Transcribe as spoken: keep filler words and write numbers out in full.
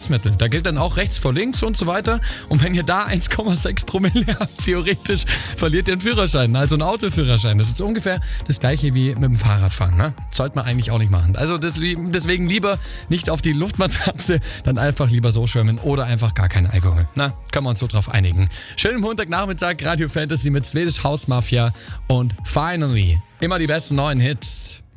Verkehrsmittel. Da gilt dann auch rechts vor links und so weiter. Und wenn ihr da eins Komma sechs Promille habt, theoretisch verliert ihr den Führerschein, also einen Autoführerschein. Das ist ungefähr das gleiche wie mit dem Fahrradfahren. Ne? Sollte man eigentlich auch nicht machen. Also deswegen lieber nicht auf die Luftmatratze, dann einfach lieber so schwimmen oder einfach gar keinen Alkohol. Na, können wir uns so drauf einigen. Schönen Montagnachmittag, Radio Fantasy mit Swedish House Mafia und Finally immer die besten neuen Hits.